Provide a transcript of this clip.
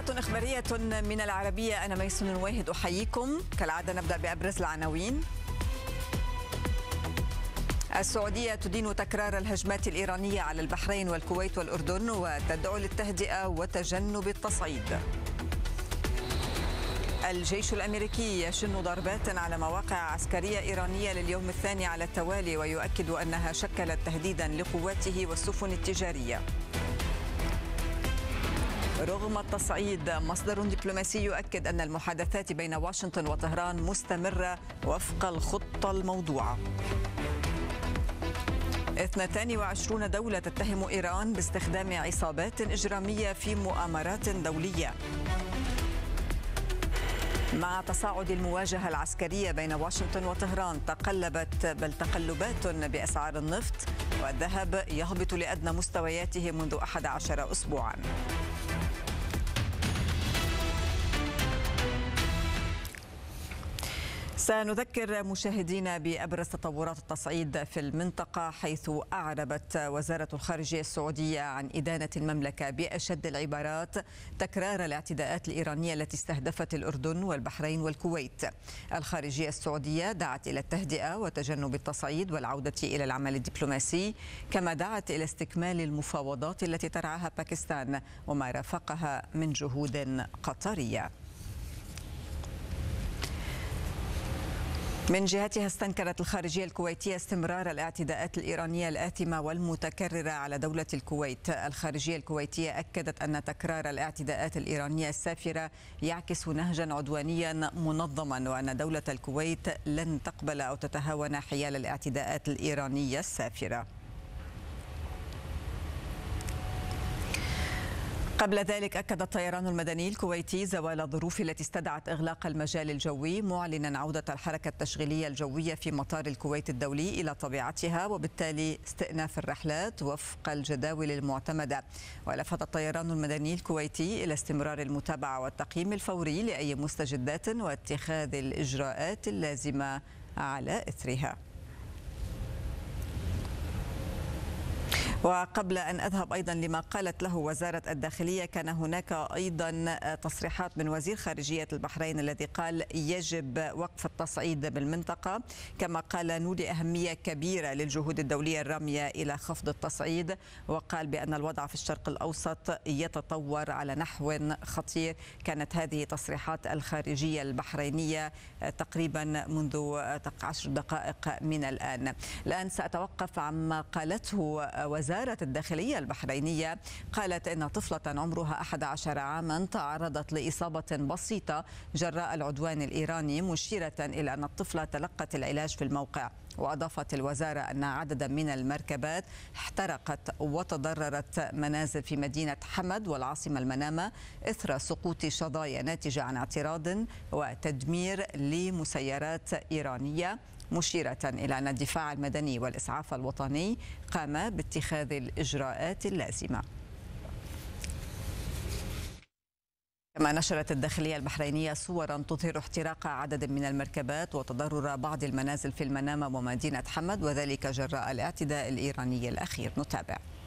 نشرة إخبارية من العربية. أنا ميسون واحد أحييكم. كالعادة نبدأ بأبرز العناوين. السعودية تدين تكرار الهجمات الإيرانية على البحرين والكويت والأردن وتدعو للتهدئة وتجنب التصعيد. الجيش الأمريكي يشن ضربات على مواقع عسكرية إيرانية لليوم الثاني على التوالي ويؤكد أنها شكلت تهديدا لقواته والسفن التجارية. رغم التصعيد، مصدر دبلوماسي يؤكد أن المحادثات بين واشنطن وطهران مستمرة وفق الخطة الموضوعة. 22 دولة تتهم إيران باستخدام عصابات إجرامية في مؤامرات دولية. مع تصاعد المواجهة العسكرية بين واشنطن وطهران تقلبات بأسعار النفط، والذهب يهبط لأدنى مستوياته منذ 11 أسبوعاً. سنذكر مشاهدينا بأبرز تطورات التصعيد في المنطقة، حيث أعربت وزارة الخارجية السعودية عن إدانة المملكة بأشد العبارات تكرار الاعتداءات الإيرانية التي استهدفت الأردن والبحرين والكويت. الخارجية السعودية دعت إلى التهدئة وتجنب التصعيد والعودة إلى العمل الدبلوماسي، كما دعت إلى استكمال المفاوضات التي ترعاها باكستان وما رافقها من جهود قطرية. من جهتها استنكرت الخارجية الكويتية استمرار الاعتداءات الإيرانية الآثمة والمتكررة على دولة الكويت. الخارجية الكويتية أكدت أن تكرار الاعتداءات الإيرانية السافرة يعكس نهجا عدوانيا منظما، وأن دولة الكويت لن تقبل أو تتهاون حيال الاعتداءات الإيرانية السافرة. قبل ذلك أكد الطيران المدني الكويتي زوال الظروف التي استدعت إغلاق المجال الجوي، معلنا عودة الحركة التشغيلية الجوية في مطار الكويت الدولي إلى طبيعتها، وبالتالي استئناف الرحلات وفق الجداول المعتمدة. ولفت الطيران المدني الكويتي إلى استمرار المتابعة والتقييم الفوري لأي مستجدات واتخاذ الإجراءات اللازمة على إثرها. وقبل أن أذهب أيضا لما قالت له وزارة الداخلية، كان هناك أيضا تصريحات من وزير خارجية البحرين الذي قال يجب وقف التصعيد بالمنطقة، كما قال نولي أهمية كبيرة للجهود الدولية الرامية إلى خفض التصعيد، وقال بأن الوضع في الشرق الأوسط يتطور على نحو خطير. كانت هذه تصريحات الخارجية البحرينية تقريبا منذ 10 دقائق من الآن. الآن سأتوقف عما قالته وزارة الداخلية البحرينية. قالت إن طفلة عمرها 11 عاما تعرضت لإصابة بسيطة جراء العدوان الإيراني، مشيرة إلى أن الطفلة تلقت العلاج في الموقع. وأضافت الوزارة أن عددا من المركبات احترقت وتضررت منازل في مدينة حمد والعاصمة المنامة إثر سقوط شظايا ناتجة عن اعتراض وتدمير لمسيرات إيرانية، مشيرة إلى أن الدفاع المدني والإسعاف الوطني قام باتخاذ الإجراءات اللازمة. كما نشرت الداخلية البحرينية صورا تظهر احتراق عدد من المركبات وتضرر بعض المنازل في المنامة ومدينة حمد، وذلك جراء الاعتداء الإيراني الأخير. نتابع.